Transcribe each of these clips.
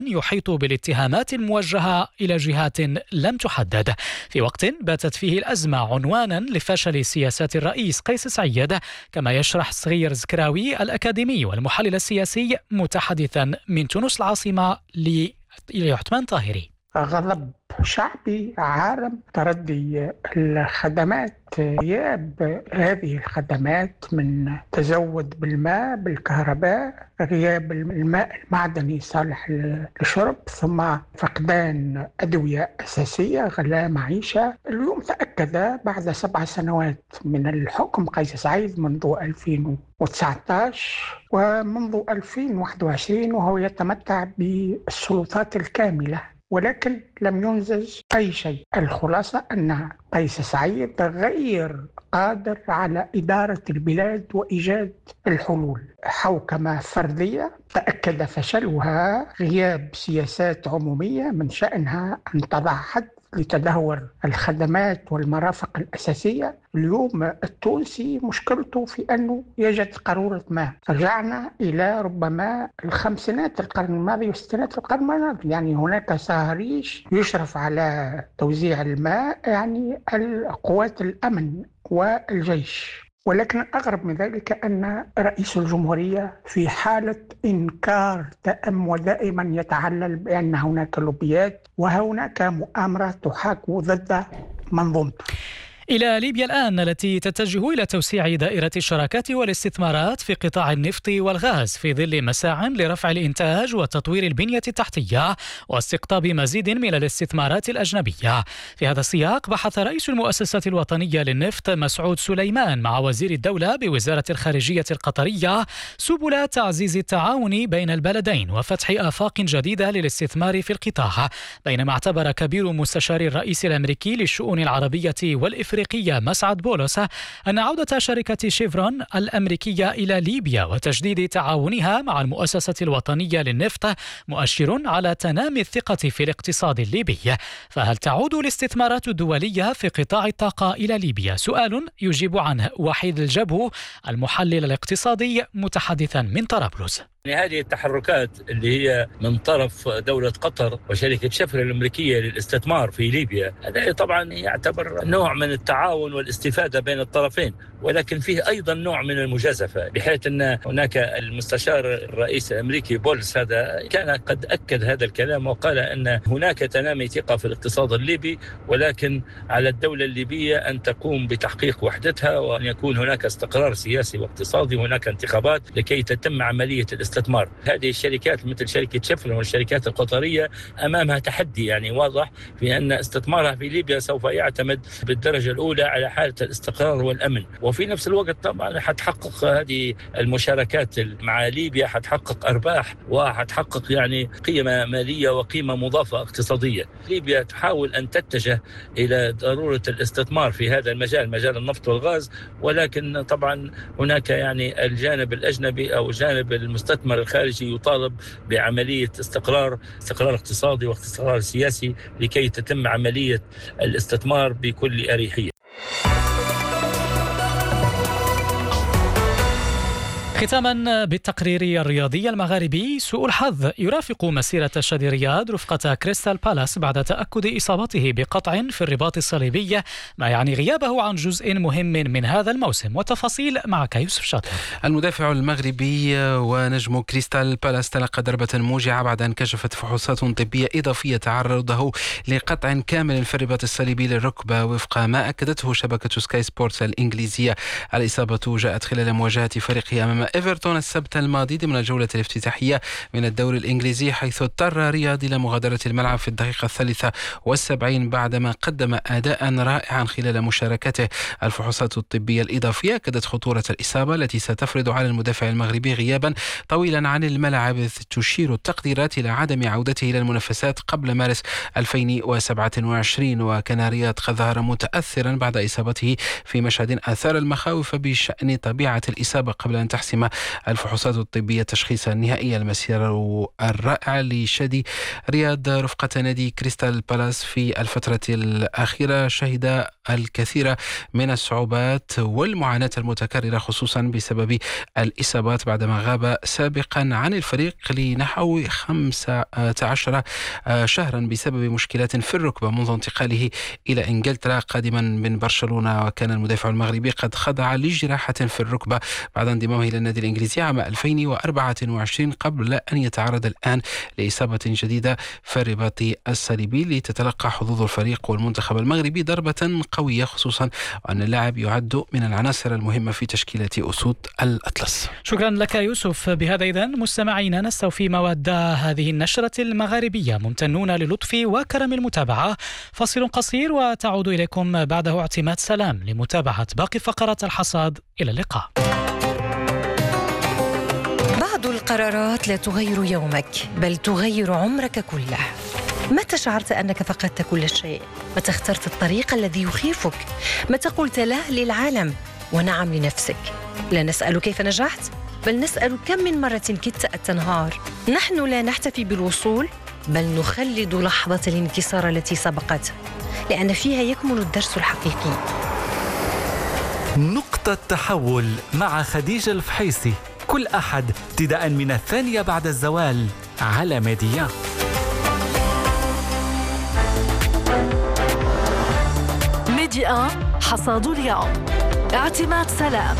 يحيط بالاتهامات الموجهة إلى جهات لم تحدد، في وقت باتت فيه الأزمة عنوانا لفشل سياسات الرئيس قيس سعيد، كما يشرح صغير زكراوي الأكاديمي والمحلل السياسي متحدثا من تونس العاصمة لعثمان طاهري. غضب شعبي عارم، تردي الخدمات، غياب هذه الخدمات من تزود بالماء بالكهرباء، غياب الماء المعدني صالح للشرب، ثم فقدان أدوية أساسية، غلاء معيشة. اليوم تأكد بعد 7 سنوات من الحكم قيس سعيد منذ 2019 ومنذ 2021 وهو يتمتع بالسلطات الكاملة، ولكن لم ينجز أي شيء. الخلاصة أن قيس سعيد غير قادر على إدارة البلاد وإيجاد الحلول. حوكمة فردية تأكد فشلها، غياب سياسات عمومية من شأنها أن تضع حد لتدهور الخدمات والمرافق الأساسية. اليوم التونسي مشكلته في أنه يجد قارورة ماء. رجعنا إلى ربما الخمسينات القرن الماضي والستينات القرن الماضي، يعني هناك صهريج يشرف على توزيع الماء، يعني القوات الأمن والجيش. ولكن الأغرب من ذلك أن رئيس الجمهورية في حالة إنكار تام ودائما يتعلل بأن هناك لوبيات وهناك مؤامرة تحاك ضد منظومته. إلى ليبيا الآن، التي تتجه إلى توسيع دائرة الشراكات والاستثمارات في قطاع النفط والغاز في ظل مساع لرفع الإنتاج وتطوير البنية التحتية واستقطاب مزيد من الاستثمارات الأجنبية. في هذا السياق بحث رئيس المؤسسة الوطنية للنفط مسعود سليمان مع وزير الدولة بوزارة الخارجية القطرية سبل تعزيز التعاون بين البلدين وفتح آفاق جديدة للاستثمار في القطاع، بينما اعتبر كبير مستشار الرئيس الأمريكي للشؤون العربية والإفريقية مسعد بولس أن عودة شركة شيفرون الأمريكية إلى ليبيا وتجديد تعاونها مع المؤسسة الوطنية للنفط مؤشر على تنامي الثقة في الاقتصاد الليبي. فهل تعود الاستثمارات الدولية في قطاع الطاقة إلى ليبيا؟ سؤال يجيب عنه وحيد الجبهو المحلل الاقتصادي متحدثا من طرابلس. هذه التحركات اللي هي من طرف دولة قطر وشركة شيفرون الأمريكية للاستثمار في ليبيا، هذا طبعا يعتبر نوع من التعاون والاستفادة بين الطرفين، ولكن فيه أيضا نوع من المجازفة، بحيث أن هناك المستشار الرئيس الأمريكي بولس هذا كان قد أكد هذا الكلام وقال أن هناك تنامي ثقة في الاقتصاد الليبي، ولكن على الدولة الليبية أن تقوم بتحقيق وحدتها وأن يكون هناك استقرار سياسي واقتصادي وهناك انتخابات لكي تتم عملية الاستثمار. هذه الشركات مثل شركة شيفرون والشركات القطرية أمامها تحدي يعني واضح في أن استثمارها في ليبيا سوف يعتمد بالدرجة الأولى على حالة الاستقرار والأمن، وفي نفس الوقت طبعا حتحقق هذه المشاركات مع ليبيا حتحقق أرباح وحتحقق يعني قيمة مالية وقيمة مضافة اقتصادية. ليبيا تحاول أن تتجه إلى ضرورة الاستثمار في هذا المجال، مجال النفط والغاز، ولكن طبعا هناك يعني الجانب الأجنبي أو جانب المستثمر الخارجي يطالب بعملية استقرار اقتصادي واستقرار سياسي لكي تتم عملية الاستثمار بكل أريحية. ختاما بالتقرير الرياضي المغاربي، سوء الحظ يرافق مسيرة شادي رياض رفقة كريستال بالاس بعد تأكد إصابته بقطع في الرباط الصليبي، ما يعني غيابه عن جزء مهم من هذا الموسم. وتفاصيل معك يوسف شاطر. المدافع المغربي ونجم كريستال بالاس تلقى ضربة موجعة بعد أن كشفت فحوصات طبية إضافية تعرضه لقطع كامل في الرباط الصليبي للركبة وفق ما أكدته شبكة سكاي سبورتس الإنجليزية. الإصابة جاءت خلال مواجهة فريقه أمام إيفرتون السبت الماضي ضمن الجولة الافتتاحية من الدوري الإنجليزي، حيث اضطر رياض إلى مغادرة الملعب في الدقيقة 73 بعدما قدم أداء رائعا خلال مشاركته. الفحوصات الطبية الإضافية أكدت خطورة الإصابة التي ستفرض على المدافع المغربي غيابا طويلا عن الملعب، تشير التقديرات إلى عدم عودته إلى المنافسات قبل مارس 2027. وكان رياض قد ظهر متأثرا بعد إصابته في مشهد أثار المخاوف بشأن طبيعة الإصابة قبل أن تحسم تقدم الفحوصات الطبية التشخيص النهائي. المسير الرائع لشادي رياض رفقة نادي كريستال بالاس في الفترة الأخيرة شهد الكثير من الصعوبات والمعاناة المتكررة خصوصا بسبب الإصابات بعدما غاب سابقا عن الفريق لنحو 15 شهرا بسبب مشكلات في الركبة منذ انتقاله إلى إنجلترا قادما من برشلونة. وكان المدافع المغربي قد خضع لجراحة في الركبة بعد انضمامه إلى النادي الإنجليزي عام 2024 قبل أن يتعرض الآن لإصابة جديدة في الرباط الصليبي لتتلقى حظوظ الفريق والمنتخب المغربي ضربة قوية خصوصا أن اللاعب يعد من العناصر المهمة في تشكيلة أسود الأطلس. شكرا لك يوسف. بهذا إذن مستمعينا نستوفي مواد هذه النشرة المغاربية. ممتنون للطف وكرم المتابعة. فاصل قصير وتعود إليكم بعده اعتماد سلام لمتابعة باقي فقرات الحصاد. إلى اللقاء. بعض القرارات لا تغير يومك بل تغير عمرك كله. متى شعرت أنك فقدت كل شيء؟ متى اخترت الطريق الذي يخيفك؟ متى قلت لا للعالم ونعم لنفسك؟ لا نسأل كيف نجحت بل نسأل كم من مرة كدت أن تنهار. نحن لا نحتفي بالوصول بل نخلد لحظة الانكسار التي سبقته، لأن فيها يكمن الدرس الحقيقي. نقطة تحول مع خديجة الفحيصي كل أحد ابتداء من 2 بعد الزوال على ميديا. ميديا حصاد اليوم. اعتماد سلام.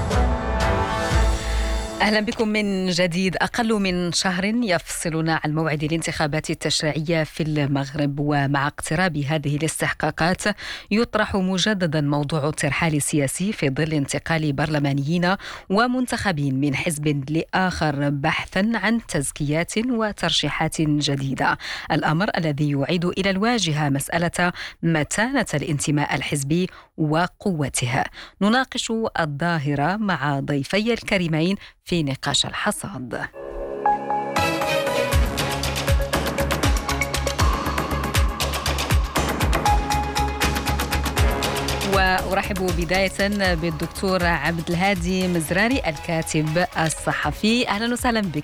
أهلا بكم من جديد. أقل من شهر يفصلنا عن موعد الانتخابات التشريعية في المغرب، ومع اقتراب هذه الاستحقاقات يطرح مجددا موضوع الترحال السياسي في ظل انتقال برلمانيين ومنتخبين من حزب لآخر بحثا عن تزكيات وترشيحات جديدة. الأمر الذي يعيد إلى الواجهة مسألة متانة الانتماء الحزبي وقوته. نناقش الظاهرة مع ضيفي الكريمين في نقاش الحصاد. وأرحب بداية بالدكتور عبد الهادي مزراري الكاتب الصحفي. أهلا وسهلا بك.